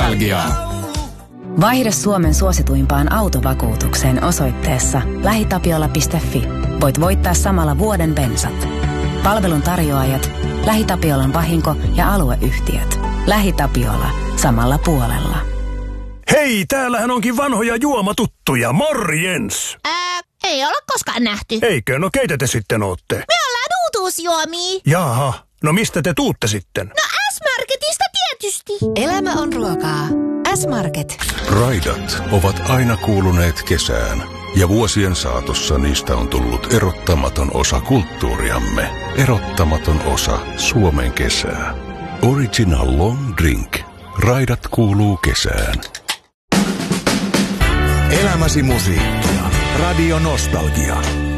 Nostalgiaa. Vaihda Suomen suosituimpaan autovakuutukseen osoitteessa lähitapiola.fi. Voit voittaa samalla vuoden bensat. Palvelun tarjoajat, LähiTapiolan vahinko- ja alueyhtiöt. LähiTapiola. Samalla puolella. Hei, täällähän onkin vanhoja juomatuttuja. Morjens! Ei olla koskaan nähty. Eikö? No keitä te sitten ootte? Me ollaan uutuusjuomia. Jaha, no mistä te tuutte sitten? No S-Marketista tietysti. Elämä on ruokaa. S-Market. Raidat ovat aina kuuluneet kesään, ja vuosien saatossa niistä on tullut erottamaton osa kulttuuriamme. Erottamaton osa Suomen kesää. Original Long Drink. Raidat kuuluu kesään. Elämäsi musiikkia. Radio Nostalgia.